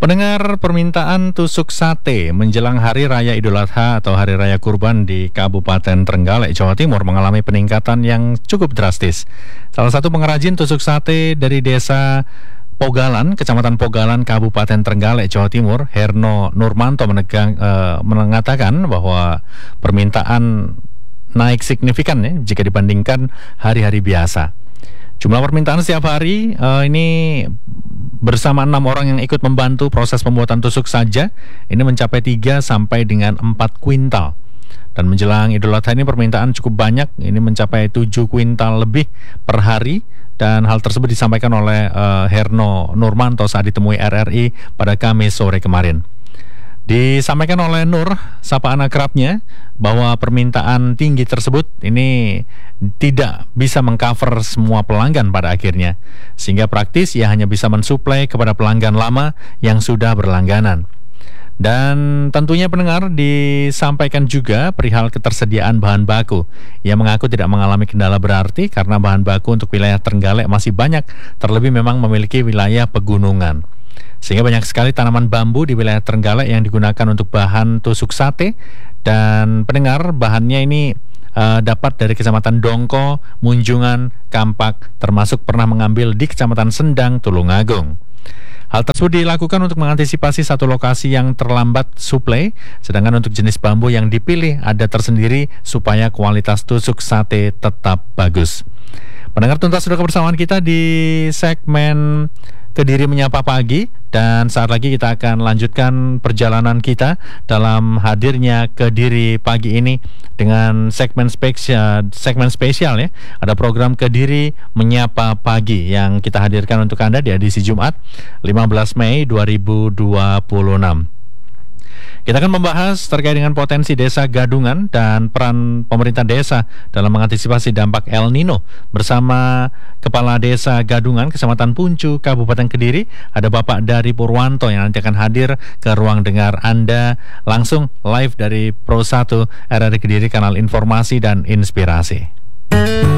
Pendengar, permintaan tusuk sate menjelang Hari Raya Idul Adha atau Hari Raya Kurban di Kabupaten Trenggalek, Jawa Timur mengalami peningkatan yang cukup drastis. Salah satu pengrajin tusuk sate dari desa Pogalan, Kecamatan Pogalan, Kabupaten Trenggalek, Jawa Timur, Herno Nurmanto mengatakan bahwa permintaan naik signifikan ya jika dibandingkan hari-hari biasa. Jumlah permintaan setiap hari ini bersama 6 orang yang ikut membantu proses pembuatan tusuk saja ini mencapai 3 sampai dengan 4 kuintal. Dan menjelang Idul Adha ini permintaan cukup banyak, ini mencapai 7 kuintal lebih per hari. Dan hal tersebut disampaikan oleh Herno Nurmanto saat ditemui RRI pada Kamis sore kemarin. Disampaikan oleh Nur, sapaan akrabnya, bahwa permintaan tinggi tersebut ini tidak bisa mengcover semua pelanggan pada akhirnya, sehingga praktis ia hanya bisa mensuplai kepada pelanggan lama yang sudah berlangganan. Dan tentunya pendengar, disampaikan juga perihal ketersediaan bahan baku. Ia mengaku tidak mengalami kendala berarti karena bahan baku untuk wilayah Trenggalek masih banyak, terlebih memang memiliki wilayah pegunungan. Sehingga banyak sekali tanaman bambu di wilayah Trenggalek yang digunakan untuk bahan tusuk sate. Dan pendengar, bahannya ini dapat dari Kecamatan Dongko, Munjungan, Kampak, termasuk pernah mengambil di Kecamatan Sendang, Tulungagung. Hal tersebut dilakukan untuk mengantisipasi satu lokasi yang terlambat suplai, sedangkan untuk jenis bambu yang dipilih ada tersendiri supaya kualitas tusuk sate tetap bagus. Pendengar, tuntas sudah kebersamaan kita di segmen Kediri Menyapa Pagi, dan saat lagi kita akan lanjutkan perjalanan kita dalam hadirnya Kediri pagi ini dengan segmen spesial ya. Ada program Kediri Menyapa Pagi yang kita hadirkan untuk Anda di edisi Jumat 15 Mei 2026. Kita akan membahas terkait dengan potensi desa gadungan dan peran pemerintah desa dalam mengantisipasi dampak El Nino bersama Kepala Desa Gadungan, Kecamatan Puncu, Kabupaten Kediri. Ada Bapak Dari Purwanto yang nanti akan hadir ke ruang dengar Anda langsung live dari Pro 1 RRI Kediri, kanal informasi dan inspirasi.